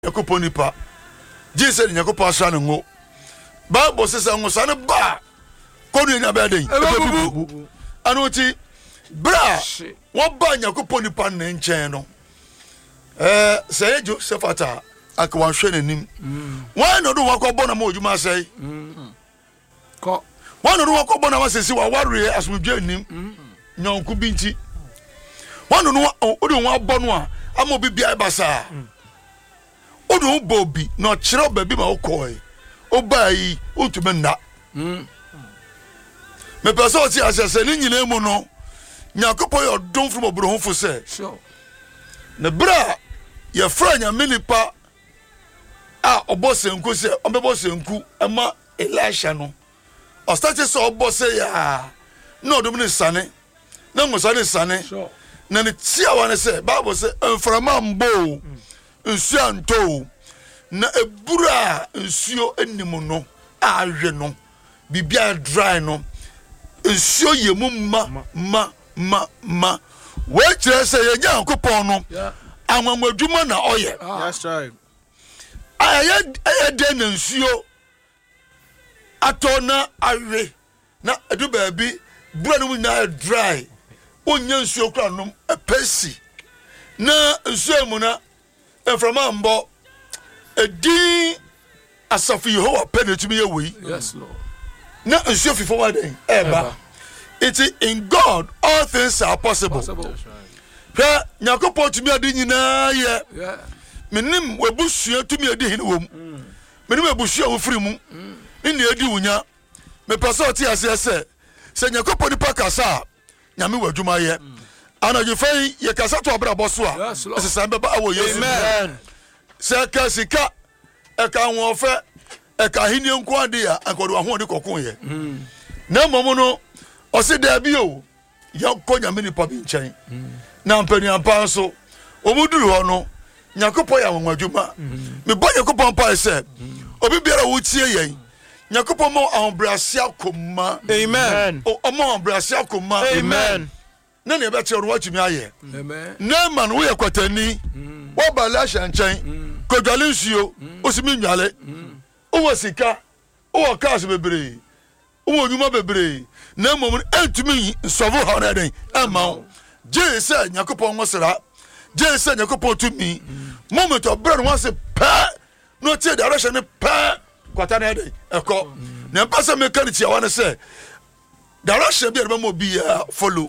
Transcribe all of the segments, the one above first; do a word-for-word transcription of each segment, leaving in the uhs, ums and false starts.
Yakopon nipa. Jesus Yakopon asra ne ngo. Bible says ngo sa ne ba. Konu nya ba den. Anu ti bra. Wo ba Yakopon nipa ne nchen no. Eh say Joseph ata akwan hwe nanim. Why no do wakobɔ na ma odwuma sai? Ko. Why no do wakobɔ na ma sesi wa warre asomdwe nim. Nyonku bi nti. Why no no odo wa bɔ no a ama obi bia basa. Odo bobi no kyerɛ baabi ma wokɔe. Obai otume nna. Me pese oti asese ni nyina mu no. Nyankopɔ yɛ ɔdom from obrohofo sɛ. Sure. Na bra ye fra nya menipa a obosenku se ombebosenku ema Elisha no o start se obose ya na odum ne sane na ngosane sane na ne tia wane se Bible se enframa mbo nsu anto na ebura nsuo anim no ahwe no bibia dry no nsuo yemu ma ma ma ma we kire se ye Nyankopon no anwamwadwuma na oye. That's right. Aya aya den nsuo atona awe na edu baabi bura no na dry onya nsuo kra no epesi na nsuo mu na enframa mbo edi asafu Yehowa penetumi ye wi. Yes Lord. Na nsuo fifo wa den eba. It is in God all things are possible. Possible. That's right. Hwɛ Nyankopɔn tumi ade nyinaa yɛ. Yeah. Menim webusua tumi ade hene wom. Menim webusua wo firi mu. Ni ne adi wunya. Me pese oti ase ese. Se Nyankopɔn nipa kasa, nyame wadwuma yɛ. Ana je fai ye kasa to abrabɔ so a. Se san beba awo Yesu. Amen. Se ka sika e ka won fe e ka hini nko ade a akodo ho de kokon ye. Na momo no o se da bi o. Yakɔ nyame nipa bi nkyɛn. Na mpaniampa so omuduru ho no Nyankopɔn ya wanwadwuma me bɔ Nyankopɔn pa sɛ obi biara wo tie yɛn Nyankopɔn mo ahombrase akoma. Amen. O mo ahombrase akoma. Amen. Na ne be kyerɛ watumi ayɛ. Amen. Na man wo yɛ kwatani wo ba la hyankyɛn kodwale nsuo osimi nwale wo sika wo kaas bebree wo nyuma bebree na mmom entumi nsɔvo ha na den ama Jesus Nyankopɔn ngosra Jesus Nyankopɔn tumi moment of bread once pa no tie direction ne pa kwata na dey ekɔ na mpasa mekaniti awane se direction bi erba mo bi follow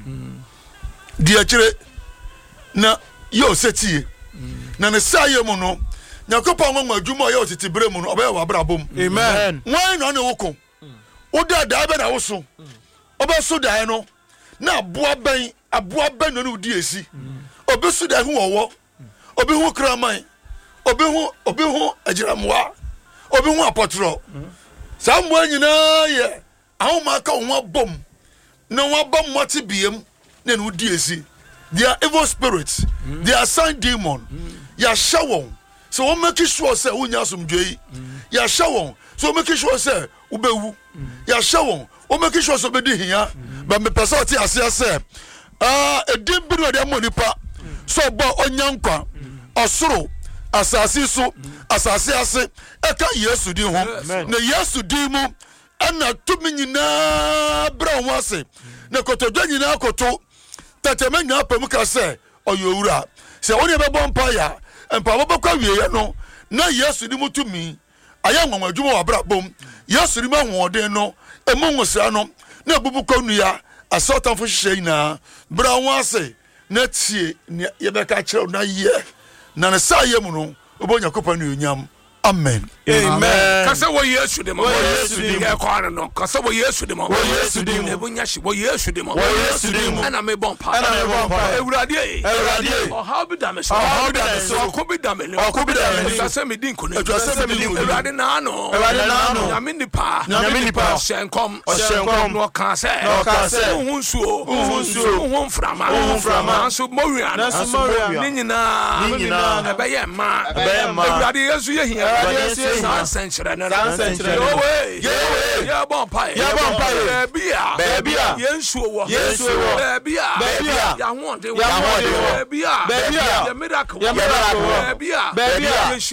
di akire na yo setie na ne saye mu no Nyankopɔn ngwa adwuma yo titibre mu no oba ya wabrabom. Amen. Wan no ne woko oda da be na woso oba so da no na aboa ban aboa ban no udi esi obi so da hu owo obi hu kraman obi hu obi hu agiramwa obi hu apotro sambo nyina ye ahoma ka ho abom na ho abom moti biem na no udi esi. They are evil spirits. They are sign demon. Ya shawon so we make sure say unya somdwei ya shawon so make sure say ubewu ya shawon o make sure so be di hia ba me pese oti ase ase ah edin bi no de amonipa so bo onyankwa osoro asase so asase ase eka Yesu di ho na Yesu di mu ana tumi nyina bra ho ase na kotodwa nyina koto tatema nya pamu ka se oyowura se woni be bo mpa ya mpa bo kwa wiye no na Yesu di mu tumi aya nwanwa adwuma wa bra bom Yesu di ma hoɔden no emu ngosra no na bubu konua asotanfo hyehyɛ ina bra ho ase na tie ye be ka kyerɛ na ye na ne sa ye mu no obonya kopa no nyam. Amen. Amen. Kasa wo Yesu de mo. Wo Yesu de mo. Ya kwa no. Kasa wo Yesu de mo. Wo Yesu de mo. Ebunya hye wo Yesu de mo. Wo Yesu de mo. Ana me bon pa. Ana me bon pa. Ewurade e. Ewurade. O how be da me so. O how be da me so. O ko be da me le. O ko be da me le. Kasa me din kono. Kasa me din kono. Ewurade na no. Ewurade na no. Nyame nipa. Nyame nipa. Shenkom. Shenkom. No ka se. No ka se. Wo hunsuo. Wo hunsuo. Wo mframa. Wo mframa. Nanso mowia. Nanso mowia. Ni nyina. Ni nyina. Ebe ye ma. Ebe ye ma. Ewurade Yesu ye hia. Ewurade Yesu San senchre na. San senchre. Yo we. Yewe. Ya bon pai. Ya bon pai. Bebia. Bebia. Yensuo wo. Yensuo wo. Bebia. Bebia. Ya won de. Ya won de wo. Bebia. Bebia. Ya miracle. Ya miracle wo. Bebia. Bebia.